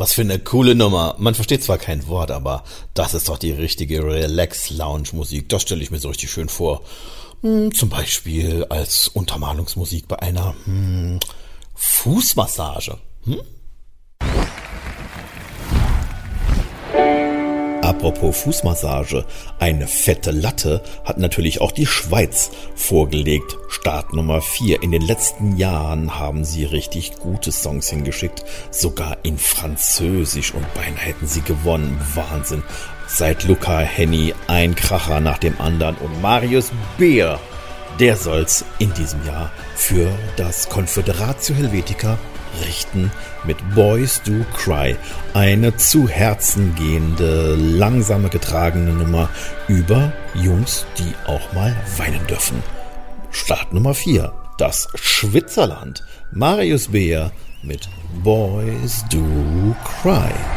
Was für eine coole Nummer. Man versteht zwar kein Wort, aber das ist doch die richtige Relax-Lounge-Musik. Das stelle ich mir so richtig schön vor. Zum Beispiel als Untermalungsmusik bei einer Fußmassage. Apropos Fußmassage, eine fette Latte hat natürlich auch die Schweiz vorgelegt. Start Nummer 4. In den letzten Jahren haben sie richtig gute Songs hingeschickt, sogar in Französisch, und beinahe hätten sie gewonnen. Wahnsinn. Seit Luca Hänni ein Kracher nach dem anderen, und Marius Beer, der soll's in diesem Jahr für das Confederatio Helvetica richten mit Boys Do Cry, eine zu Herzen gehende, langsame getragene Nummer über Jungs, die auch mal weinen dürfen. Start Nummer 4, das Schwitzerland. Marius Beer mit Boys Do Cry.